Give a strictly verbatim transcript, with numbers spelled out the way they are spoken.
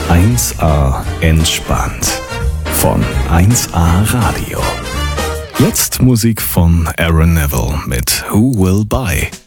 eins A entspannt von eins A Radio. Jetzt Musik von Aaron Neville mit Who Will Buy.